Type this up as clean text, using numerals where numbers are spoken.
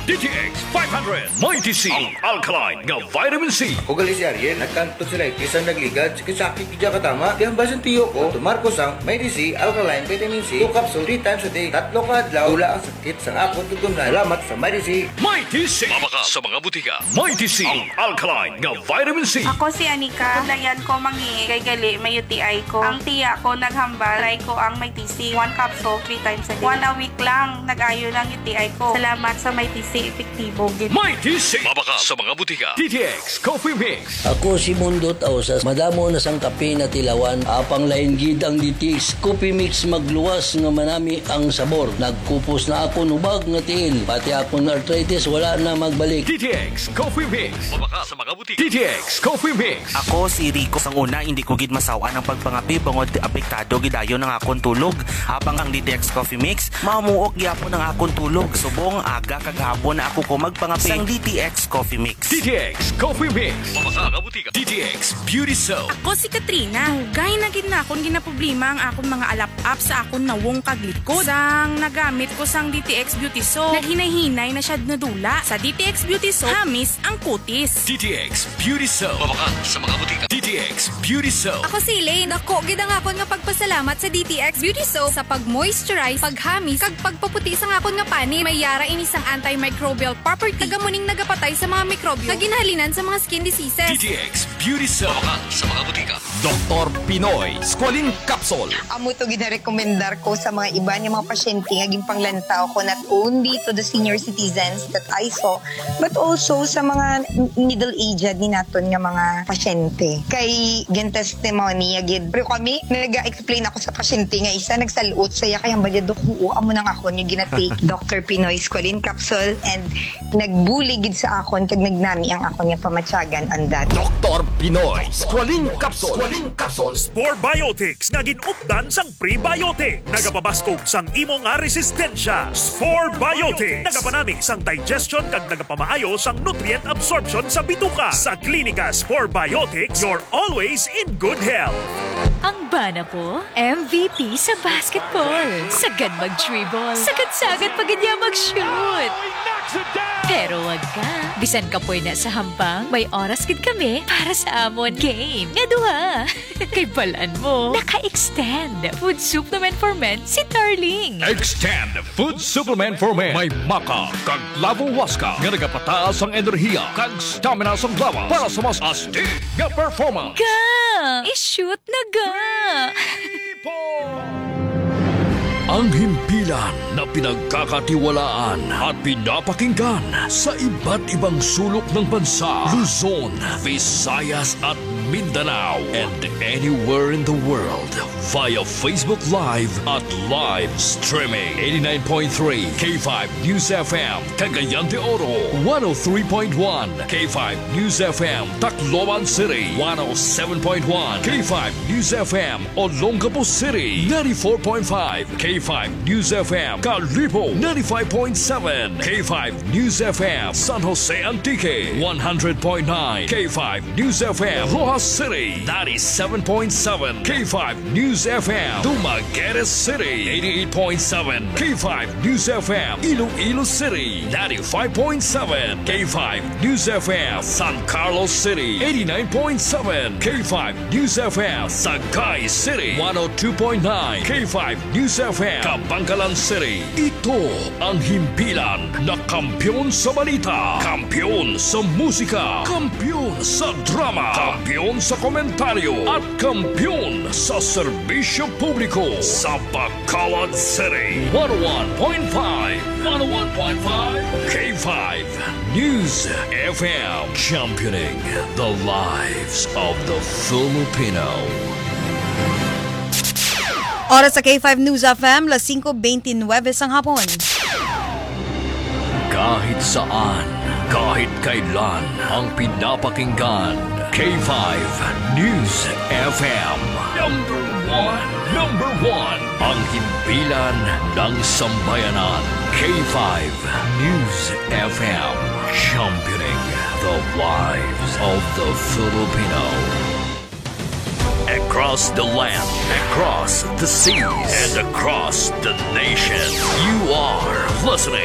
at DTX 500. May TC ang alkaline nga vitamin C. Kung gali si Ariel, nagkanto sila isang nagligad, sakit kaya katama. Kaya basan tiyo ko, tumarkos ang may TC alkaline vitamin C 2 capsule 3 times a day. Tatlo ka adlaw, tula ang sakit sa akot tutunan. Salamat sa may TC. May TC. Mabaka sa mga butika. May TC ang alkaline nga vitamin C. Ako si Anika. Dayan ko mangi kay gali may UTI ko. Ang tiya ko naghambal, try ko ang may TC 1 capsule 3 times a day. 1 a week lang, nag-ayo lang UTI ko. Salamat sa may TC epektibo. May TC. Mabaka sa mga butika. DTX Coffee Mix. Ako si Mundo Tausas. Madamo na sang kape na tilawan. Apang lain gid ang DTX Coffee Mix magluwas nga manami ang sabor. Nagkupos na ako nubag nga tiil. Pati akong arthritis wala na magbalik. DTX Coffee Mix. Mabaka sa mga butika. DTX Coffee Mix. Ako si Rico. Sang una, hindi ko gid masawa ng pagpangapi bangod apektado gidayo ng akong tulog. Habang ang DTX Coffee Mix, mamuok gyapon ng akong tulog. Subong aga kagahapon na ako ko magpangapi sang DTX Coffee Mix. DTX Coffee Mix. Mabaka nga butika. DTX Beauty Soap. Ako si Katrina. Hugay na gid na akong ginaproblema ang akong mga alap-up sa akong nawong kaglikod. Sang nagamit ko sang DTX Beauty Soap, naghinay-hinay na siya nadula. Sa DTX Beauty Soap, hamis ang kutis. DTX Beauty Soap. Mabaka sa mga butika. DTX Beauty Soap. Ako si Elaine. Ako, gid ang akon nga pagpasalamat sa DTX Beauty Soap sa pag-moisturize, paghamis, kag pagpaputi sa akon nga pani. May yara ini sang antimicrobial property. Tagamuning nagapatay sa mga mikrobyo. Kaginhalinan sa mga skin diseases. DTX Beauty Soap. Mabaka sa mga butika. Dr. Pinoy Squalene Capsule. Amo to ginarekomendar ko sa mga iba niya mga pasyente nga ging panglantaw ko not only to the senior citizens that I saw but also sa mga middle-aged ni naton nga mga pasyente. Kay gen testimony agid. Pero kami nag-explain ako sa pasyente nga isa nagsaluot saya kay hambal ko amo nang ako yung ginatake Dr. Pinoy Squalene Capsule and nagbuligid sa akon kag nagnami ang akon nga pamatyagan on that. Dr. Pinoy Squalene Capsule. Spore Biotics nga ginupdan sang prebiotic. Nagapabaskog sang imo nga resistensya. Spore Biotics. Nagapanami sang digestion kag nagapamaayo sang nutrient absorption sa bituka. Sa Klinika Spore Biotics, you're always in good health. Ang bana ko, MVP sa basketball. Sagad mag-dribble. Sagad-sagad pag niya mag-shoot. Pero wag ka. Bisan ka po na sa hambang, may oras gid kami para sa amon game. Nga duha. Kay balaan mo, naka-extend food supplement for men si Darling. Extend Food Supplement for Men. May maka kag lavo waska nga nagapataas ang enerhiya kag stamina sang lawas para sa mas astig nga performance. Ga! I-shoot na ga! Ang himpilan na pinagkakatiwalaan at pinapakinggan sa iba't ibang sulok ng bansa, Luzon, Visayas at Mindanao, and anywhere in the world via Facebook Live at live streaming. 89.3 K5 News FM, Cagayan de Oro, 103.1 K5 News FM, Tacloban City, 107.1 K5 News FM, Olongapo City, 94.5 K5 News FM, Calibo, 95.7 K5 News FM, San Jose Antique, 100.9 K5 News FM, Rojas City, 97.7 K5 News FM, Dumaguete City, 88.7 K5 News FM, Iloilo City, 95.7 K5 News FM, San Carlos City, 89.7 K5 News FM, Sagay City, 102.9 K5 News FM, Kabangkalan City. Ito ang himpilan na kampyon sa balita, kampyon sa musika, kampyon sa drama, kampyon sa komentaryo, at kampyon sa serbisyo publiko sa Bacolod City. 101.5 K5 News FM, championing the lives of the Filipino. Oras sa K5 News FM, 5:29 ang hapon. Kahit saan, kahit kailan, ang pinapakinggan, K5 News FM. Number one, ang himpilan ng sambayanan, K5 News FM, championing the lives of the Filipino. Across the land, across the seas, and across the nation, you are listening